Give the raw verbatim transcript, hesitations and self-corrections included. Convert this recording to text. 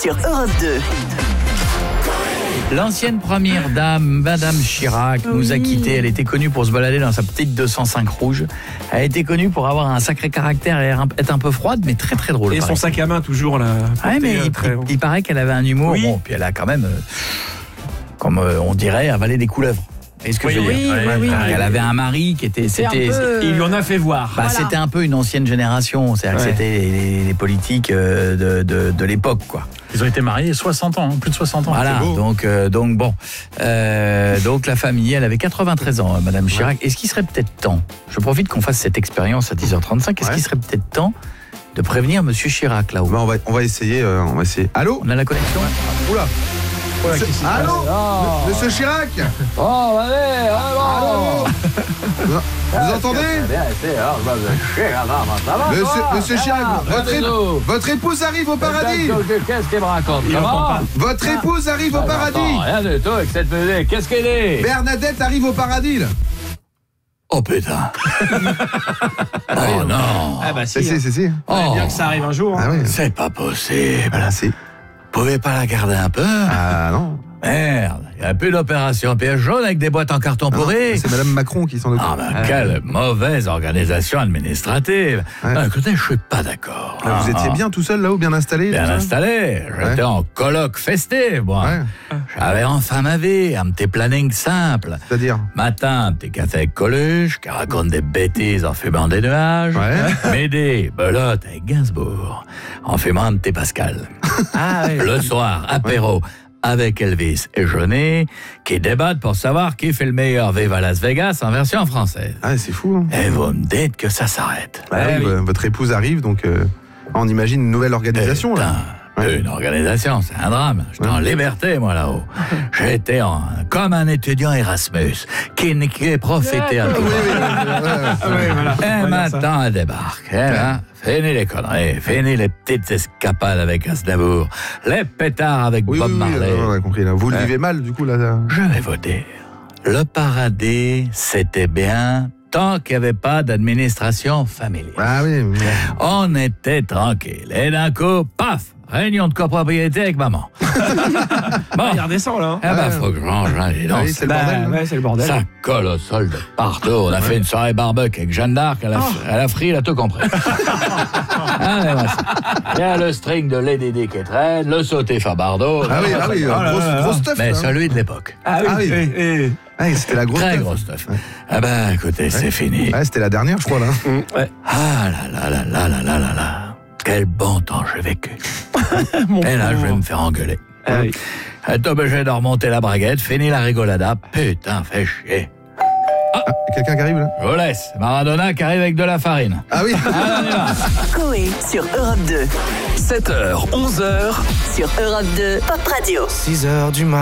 sur Europe deux. L'ancienne première dame, Madame Chirac, oui. nous a quittés. Elle était connue pour se balader dans sa petite deux cent cinq rouge. Elle a été connue pour avoir un sacré caractère et être un peu froide, mais très très drôle. Et pareil. Son sac à main toujours là. Ouais, mais il, très... il, il paraît qu'elle avait un humour. Oui. Bon, puis elle a quand même, euh, comme euh, on dirait, avalé des couleuvres. Est-ce que oui, je veux oui, dire oui, oui, Elle oui. avait un mari qui était. C'était, peu... Il lui en a fait voir. Bah, voilà. C'était un peu une ancienne génération. C'est-à-dire ouais. que c'était les, les politiques de, de, de l'époque, quoi. Ils ont été mariés soixante ans, plus de soixante ans. Voilà, donc, euh, donc bon. Euh, donc la famille, elle avait quatre-vingt-treize ans, Madame Chirac. Ouais. Est-ce qu'il serait peut-être temps, je profite qu'on fasse cette expérience à dix heures trente-cinq, est-ce ouais. qu'il serait peut-être temps de prévenir Monsieur Chirac là-haut? bah, on, va, on va essayer, euh, on va essayer. Allô? On a la connexion? Oula! Allô? Oh. Monsieur Chirac? Oh, allez, allô. Vous, vous entendez? Monsieur, Monsieur Chirac, votre, é... votre épouse arrive au paradis. Qu'est-ce qu'elle me raconte? Votre épouse arrive au paradis. Rien du tout avec cette musique. Qu'est-ce qu'elle est? Bernadette arrive au paradis, là. Oh putain. Oh non. Ah bah si. Si, si, si. Oh. Bien que ça arrive un jour. Ah, hein. oui. C'est pas possible. Ah, si. Vous pouvez pas la garder un peu? Ah non. Merde, il n'y a plus d'opération piège jaune avec des boîtes en carton pourri. C'est Madame Macron qui s'en occupe. Ah ben, ah, quelle ouais. mauvaise organisation administrative. Ouais. Non, écoutez, je suis pas d'accord. Ah, vous étiez ah. bien tout seul là-haut, bien installé? Bien installé. J'étais ouais. en colloque festif, moi. Ouais. J'avais enfin ma vie, un petit planning simple. C'est-à-dire? Matin, un petit café avec Coluche, qui raconte des bêtises en fumant des nuages. Ouais. Midi, belote avec Gainsbourg, en fumant un petit Pascal. Ah, ouais. Le soir, apéro. Ouais. Avec Elvis et Jeunet, qui débattent pour savoir qui fait le meilleur Viva Las Vegas en version française. Ah, c'est fou. Hein. Et vous me dites que ça s'arrête. Ah, oui, oui. Votre épouse arrive, donc euh, on imagine une nouvelle organisation. Putain, là. Ouais. Une organisation, c'est un drame. J'étais ouais. en liberté, moi, là-haut. J'étais en, comme un étudiant Erasmus, qui, qui est profité à tout. Oui, oui, oui, oui, voilà. Et maintenant, elle débarque. Et là, fini les conneries, fini les petites escapades avec Aznavour, les pétards avec oui, Bob oui, Marley. Oui, on a compris, là. Vous le vivez mal, du coup, là. Je vais vous dire. Le paradis, c'était bien tant qu'il n'y avait pas d'administration familiale. Ah oui. oui. On était tranquille. Et d'un coup, paf! Réunion de copropriété avec maman. Bon, il redescend là. Hein. Eh ben, faut que je range, hein, dis donc. Oui, c'est, bah, le bordel, ouais, c'est le bordel. Ça colle au sol de partout. On a ouais. fait une soirée barbecue avec Jeanne d'Arc. Elle a, oh. elle a frit, elle a tout compris. Ah, mais ouais, il y a le string de Lady Di qui traîne, le sauté Fabardo. Ah oui, ah oui, oh, grosse, grosse stuff. Mais là. celui de l'époque. Ah oui, ah, oui. Et, et... Ah, c'était la grosse Très stuff. grosse stuff. Ouais. Ah ben, écoutez, ouais. c'est fini. Ah, c'était la dernière, je crois, là. Ouais. Ah là là là là là là là là. Quel bon temps j'ai vécu. Et là, je vais me faire engueuler. Ah oui. Être obligé de remonter la braguette, fini la rigolada. Putain, fait chier. Ah, ah, quelqu'un qui arrive là? Je vous laisse. Maradona qui arrive avec de la farine. Ah oui. Ah, on y va. Coé sur Europe deux. sept heures, onze heures. Sur Europe deux, Pop Radio. six heures du matin.